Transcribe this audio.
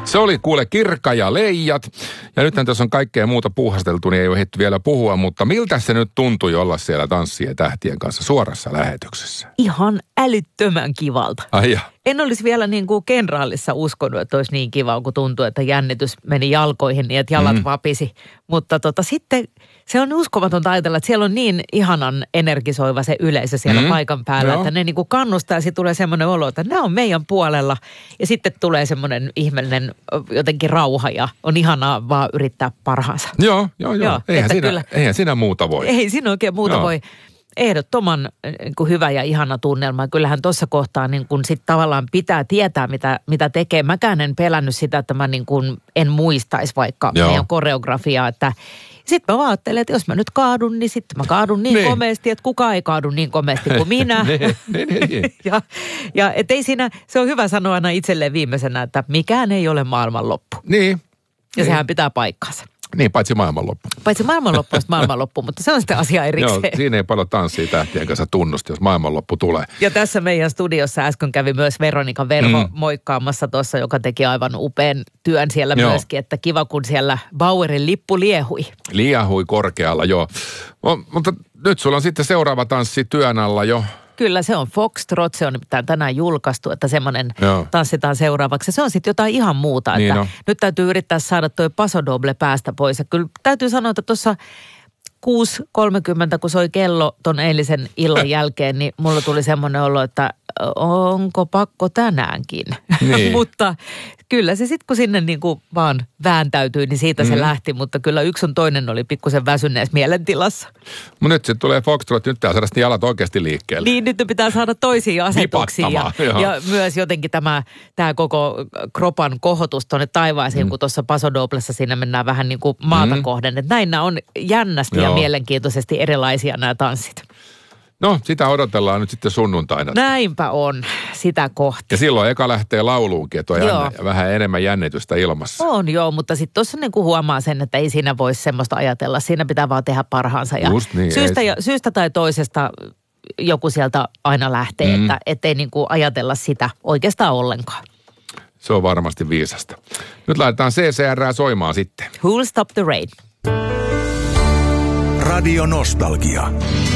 Se oli kuule Kirka ja Leijat. Ja nythän tässä on kaikkea muuta puuhasteltu, niin ei ole hetty vielä puhua. Mutta miltä se nyt tuntui olla siellä Tanssien tähtien kanssa suorassa lähetyksessä? Ihan älyttömän kivalta. Ai ja. En olisi vielä niin kuin kenraalissa uskonut, että olisi niin kiva, kun tuntuu, että jännitys meni jalkoihin niin, että jalat vapisi. Mutta sitten se on uskomatonta ajatella, että siellä on niin ihanan energisoiva se yleisö siellä paikan päällä, että ne niin kuin kannustaa ja sitten tulee semmoinen olo, että nämä on meidän puolella. Ja sitten tulee semmoinen ihmeellinen jotenkin rauha ja on ihanaa vaan yrittää parhaansa. Joo. Eihän siinä muuta voi. Ei siinä oikein muuta voi. Ehdottoman niin kuin hyvä ja ihana tunnelma. Kyllähän tuossa kohtaa niin kuin sit tavallaan pitää tietää, mitä tekee. Mäkään en pelännyt sitä, että mä niin kuin en muistaisi vaikka meidän koreografiaa. Sitten mä ajattelen, että jos mä nyt kaadun, niin sitten mä kaadun niin komeasti, että kukaan ei kaadu niin komeasti kuin minä. Ja et ei siinä, se on hyvä sanoa aina itselleen viimeisenä, että mikään ei ole maailmanloppu. Niin. Ja sehän pitää paikkaansa. Niin, paitsi maailmanloppu. Paitsi maailmanloppu, mutta se on sitten asia erikseen. Joo, siinä ei paljon Tanssien tähtien kanssa tunnusta, jos maailmanloppu tulee. Ja tässä meidän studiossa äsken kävi myös Veronika Verho moikkaamassa tuossa, joka teki aivan upean työn siellä myöskin, että kiva kun siellä Bauerin lippu liehui. Liehui korkealla, joo. Mutta nyt sulla on sitten seuraava tanssi työn alla jo. Kyllä, se on Foxtrot, se on tänään julkaistu, että semmoinen tanssitaan seuraavaksi. Se on sitten jotain ihan muuta, että niin nyt täytyy yrittää saada toi Paso Doble päästä pois. Ja kyllä täytyy sanoa, että tuossa 6.30, kun soi kello ton eilisen illan jälkeen, niin mulla tuli semmoinen olo, että onko pakko tänäänkin? Niin. Mutta kyllä se sitten, kun sinne niin kuin vaan vääntäytyi, niin siitä se lähti. Mutta kyllä yksi on toinen oli pikkusen väsyneessä mielentilassa. Mutta nyt sitten tulee Foxtrot, nyt pitää saada jalat oikeasti liikkeelle. Niin, nyt pitää saada toisia asetuksia. Ja myös jotenkin tämä koko kropan kohotus tuonne taivaaseen, kun tuossa Paso Doblessa siinä mennään vähän niin kuin maata kohden. Että näin nämä on jännästi ja mielenkiintoisesti erilaisia nämä tanssit. No, sitä odotellaan nyt sitten sunnuntaina. Näinpä on, sitä kohti. Ja silloin eka lähtee lauluunkin, että on vähän enemmän jännitystä ilmassa. On joo, mutta sitten tuossa niin huomaa sen, että ei siinä voi semmoista ajatella. Siinä pitää vaan tehdä parhaansa. Ja just niin. Syystä tai toisesta joku sieltä aina lähtee, että ettei niin kuin ajatella sitä oikeastaan ollenkaan. Se on varmasti viisasta. Nyt laitetaan CCR soimaan sitten. Who'll Stop the Rain? Radio Nostalgia.